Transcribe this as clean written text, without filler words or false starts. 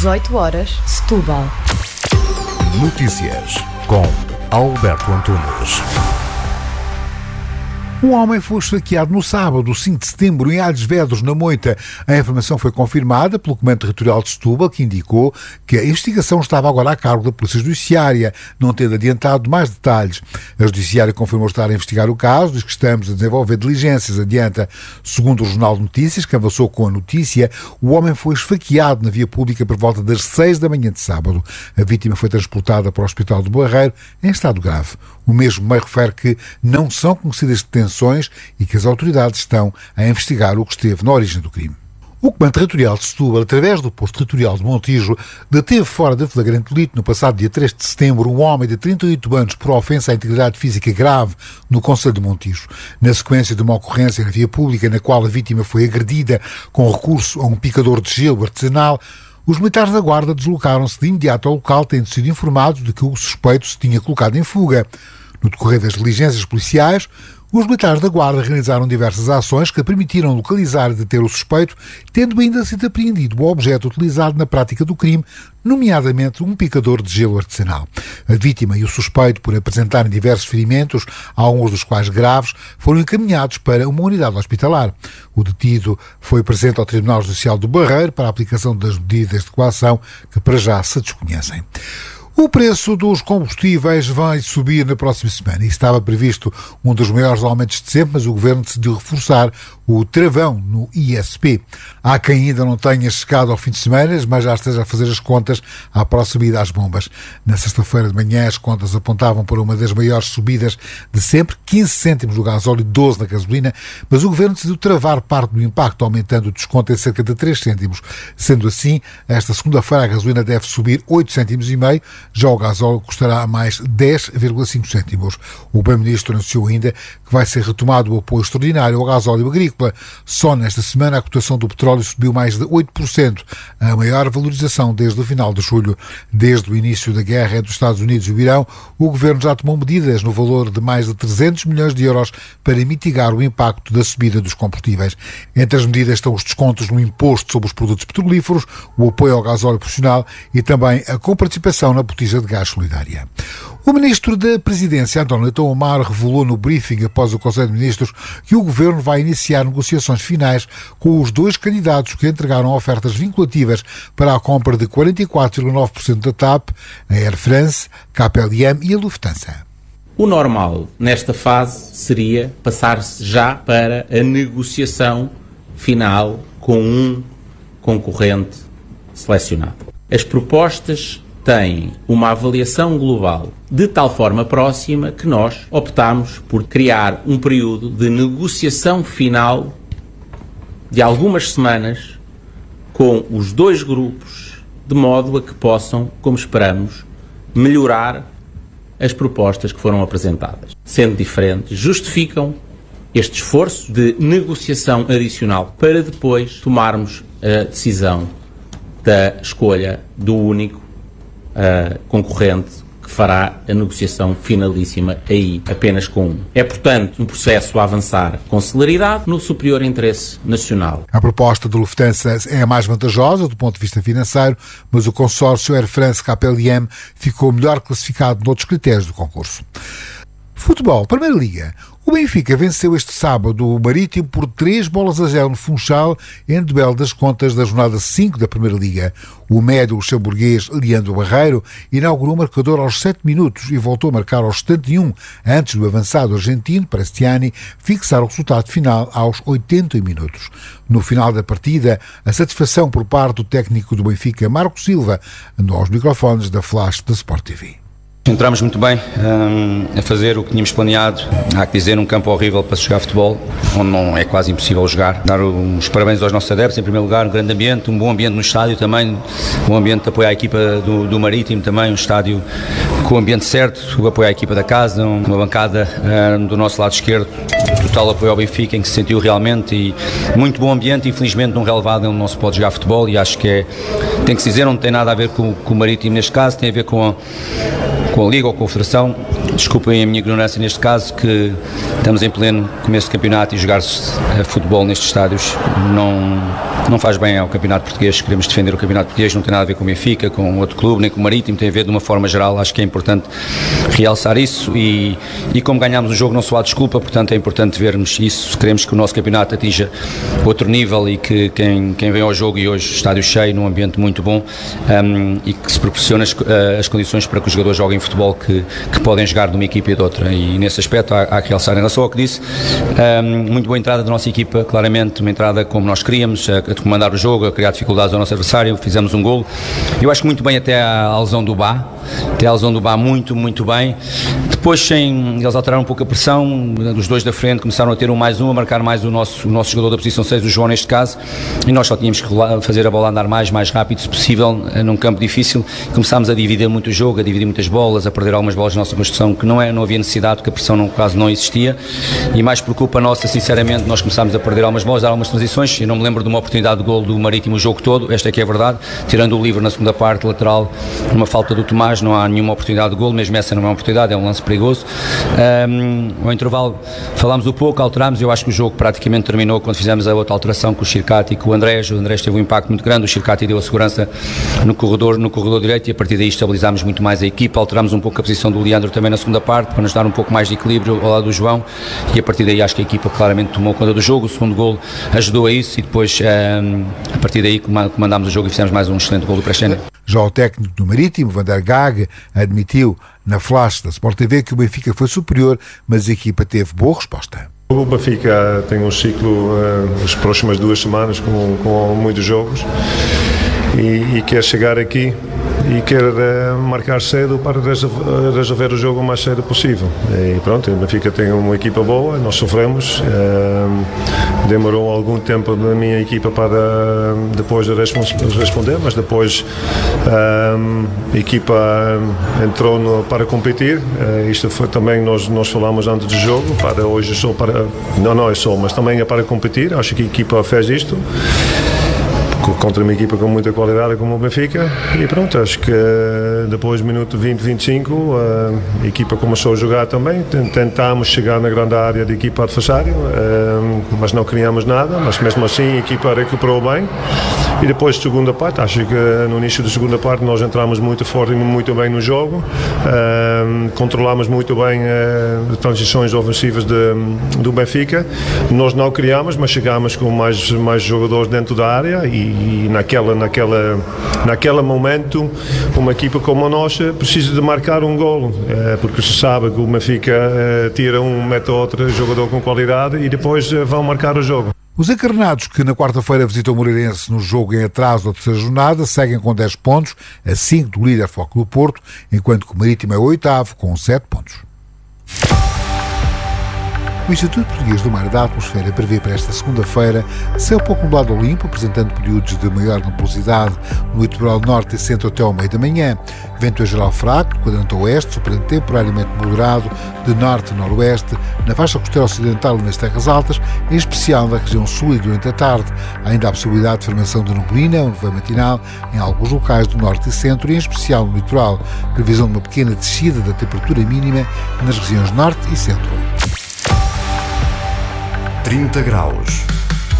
18 horas, Setúbal. Notícias com Alberto Antunes. Um homem foi esfaqueado no sábado, 5 de setembro, em Alhes Vedros, na Moita. A informação foi confirmada pelo Comando Territorial de Setúbal, que indicou que a investigação estava agora a cargo da Polícia Judiciária, não tendo adiantado mais detalhes. A Judiciária confirmou estar a investigar o caso, diz que estamos a desenvolver diligências, adianta. Segundo o Jornal de Notícias, que avançou com a notícia, o homem foi esfaqueado na via pública por volta das 6 da manhã de sábado. A vítima foi transportada para o Hospital do Barreiro em estado grave. O mesmo meio refere que não são conhecidas detenções e que as autoridades estão a investigar o que esteve na origem do crime. O Comando Territorial de Setúbal, através do Posto Territorial de Montijo, deteve fora de flagrante delito no passado dia 3 de setembro um homem de 38 anos por ofensa à integridade física grave no concelho de Montijo. Na sequência de uma ocorrência na via pública na qual a vítima foi agredida com recurso a um picador de gelo artesanal, os militares da Guarda deslocaram-se de imediato ao local, tendo sido informados de que o suspeito se tinha colocado em fuga. No decorrer das diligências policiais, os militares da Guarda realizaram diversas ações que permitiram localizar e deter o suspeito, tendo ainda sido apreendido o objeto utilizado na prática do crime, nomeadamente um picador de gelo artesanal. A vítima e o suspeito, por apresentarem diversos ferimentos, alguns dos quais graves, foram encaminhados para uma unidade hospitalar. O detido foi presente ao Tribunal Judicial do Barreiro para a aplicação das medidas de coação que para já se desconhecem. O preço dos combustíveis vai subir na próxima semana e estava previsto um dos maiores aumentos de sempre, mas o Governo decidiu reforçar o travão no ISP. Há quem ainda não tenha chegado ao fim de semana, mas já esteja a fazer as contas à próxima ida às bombas. Na sexta-feira de manhã as contas apontavam para uma das maiores subidas de sempre, 15 cêntimos no gasóleo e 12 na gasolina, mas o Governo decidiu travar parte do impacto, aumentando o desconto em cerca de 3 cêntimos. Sendo assim, esta segunda-feira a gasolina deve subir 8 cêntimos e meio, já o gasóleo custará mais 10,5 cêntimos. O Primeiro-Ministro anunciou ainda que vai ser retomado o apoio extraordinário ao gasóleo agrícola. Só nesta semana a cotação do petróleo subiu mais de 8%, a maior valorização desde o final de julho. Desde o início da guerra entre os Estados Unidos e o Irão, o Governo já tomou medidas no valor de mais de 300 milhões de euros para mitigar o impacto da subida dos combustíveis. Entre as medidas estão os descontos no imposto sobre os produtos petrolíferos, o apoio ao gasóleo profissional e também a comparticipação na botija de gás solidária. O Ministro da Presidência, António Leitão Amaro, revelou no briefing após o Conselho de Ministros que o Governo vai iniciar negociações finais com os 2 candidatos que entregaram ofertas vinculativas para a compra de 44,9% da TAP, a Air France, KLM e a Lufthansa. O normal nesta fase seria passar-se já para a negociação final com um concorrente selecionado. As propostas têm uma avaliação global de tal forma próxima que nós optámos por criar um período de negociação final de algumas semanas com os 2 grupos, de modo a que possam, como esperamos, melhorar as propostas que foram apresentadas. Sendo diferentes, justificam este esforço de negociação adicional para depois tomarmos a decisão da escolha do único concorrente que fará a negociação finalíssima aí, apenas com um. É, portanto, um processo a avançar com celeridade no superior interesse nacional. A proposta do Lufthansa é a mais vantajosa do ponto de vista financeiro, mas o consórcio Air France KLM ficou melhor classificado noutros critérios do concurso. Futebol, Primeira Liga. O Benfica venceu este sábado o Marítimo por 3-0 no Funchal, em duelo das contas da jornada 5 da Primeira Liga. O médio luxemburguês Leandro Barreiro inaugurou o marcador aos 7 minutos e voltou a marcar aos 71, antes do avançado argentino Prestiani fixar o resultado final aos 80 minutos. No final da partida, a satisfação por parte do técnico do Benfica, Marco Silva, andou aos microfones da Flash da Sport TV. Entramos muito bem a fazer o que tínhamos planeado. Há que dizer, um campo horrível para se jogar futebol, onde não é quase impossível jogar. Dar os parabéns aos nossos adeptos, em primeiro lugar, um grande ambiente, um bom ambiente no estádio também, um ambiente de apoio à equipa do Marítimo também, um estádio com o ambiente certo, o apoio à equipa da casa, uma bancada do nosso lado esquerdo, total apoio ao Benfica, em que se sentiu realmente, e muito bom ambiente. Infelizmente num relevado onde não se pode jogar futebol, e acho que tem que se dizer, não tem nada a ver com o Marítimo neste caso, tem a ver com a Liga ou com a Federação. desculpem a minha ignorância neste caso, que estamos em pleno começo de campeonato e jogar-se futebol nestes estádios não faz bem ao campeonato português. Queremos defender o campeonato português, não tem nada a ver com o Benfica, com outro clube, nem com o Marítimo, tem a ver de uma forma geral. Acho que é importante realçar isso e como ganhámos o jogo não só há desculpa, portanto é importante vermos isso. Queremos que o nosso campeonato atinja outro nível e que quem vem ao jogo, e hoje estádio cheio, num ambiente muito bom, e que se proporciona as condições para que os jogadores joguem futebol que podem jogar de uma equipa e de outra, e nesse aspecto há que realçar. Em relação ao que disse, muito boa entrada da nossa equipa, claramente uma entrada como nós queríamos, a comandar o jogo, a criar dificuldades ao nosso adversário, fizemos um golo. Eu acho que muito bem até à lesão do Bá, muito, muito bem. Depois eles alteraram um pouco a pressão, os dois da frente começaram a ter a marcar mais o nosso jogador da posição 6, o João neste caso, e nós só tínhamos que fazer a bola andar mais rápido se possível, num campo difícil. Começámos a dividir muito o jogo, a dividir muitas bolas, a perder algumas bolas na nossa construção, que não havia necessidade, porque a pressão quase não existia, e mais por culpa nossa, sinceramente, nós começámos a perder algumas bolas, dar algumas transições. Eu não me lembro de uma oportunidade de golo do Marítimo o jogo todo, esta é que é a verdade, tirando o livre na segunda parte, lateral, numa falta do Tomás, não há nenhuma oportunidade de golo, mesmo essa não é uma oportunidade, é um lance perigoso. Ao intervalo falámos um pouco, alterámos, eu acho que o jogo praticamente terminou quando fizemos a outra alteração com o Chircati e com o Andrés teve um impacto muito grande, o Chircati deu a segurança no corredor direito, e a partir daí estabilizámos muito mais a equipa, alterámos um pouco a posição do Leandro também na segunda parte, para nos dar um pouco mais de equilíbrio ao lado do João, e a partir daí acho que a equipa claramente tomou conta do jogo. O segundo golo ajudou a isso, e depois a partir daí comandámos o jogo e fizemos mais um excelente golo do Presténio. Já o técnico do Marítimo, Van der Gaag, admitiu na flash da Sport TV que o Benfica foi superior, mas a equipa teve boa resposta. O Benfica tem um ciclo, as próximas 2 semanas, com muitos jogos, e quer chegar aqui e quer marcar cedo para resolver o jogo o mais cedo possível. E pronto, o Benfica tem uma equipa boa, nós sofremos, demorou algum tempo na minha equipa para depois de responder, mas depois a equipa entrou para competir. Isto foi também, nós falamos antes do jogo, para hoje só para, não é só, mas também é para competir. Acho que a equipa fez isto contra uma equipa com muita qualidade como o Benfica, e pronto, acho que depois do minuto 20-25 a equipa começou a jogar também, tentámos chegar na grande área da equipa adversária, mas não criámos nada, mas mesmo assim a equipa recuperou bem. E depois de segunda parte, acho que no início da segunda parte nós entramos muito forte e muito bem no jogo, controlámos muito bem as transições ofensivas do Benfica. Nós não criámos, mas chegámos com mais jogadores dentro da área, e naquele momento uma equipa como a nossa precisa de marcar um golo, porque se sabe que o Benfica tira mete outro jogador com qualidade e depois vão marcar o jogo. Os encarnados, que na quarta-feira visitam o Moreirense no jogo em atraso da terceira jornada, seguem com 10 pontos, a 5 do líder Futebol Clube do Porto, enquanto que o Marítimo é o 8º com 7 pontos. O Instituto Português do Mar e da Atmosfera prevê para esta segunda-feira céu pouco nublado ou limpo, apresentando períodos de maior nebulosidade no litoral norte e centro até ao meio da manhã. Vento em geral fraco, do quadrante oeste, soprando temporariamente moderado, de norte a noroeste, na faixa costeira ocidental e nas terras altas, em especial na região sul e durante a tarde. Há ainda a possibilidade de formação de neblina ou nevoeiro matinal em alguns locais do norte e centro, e em especial no litoral. Previsão de uma pequena descida da temperatura mínima nas regiões norte e centro. 30 graus.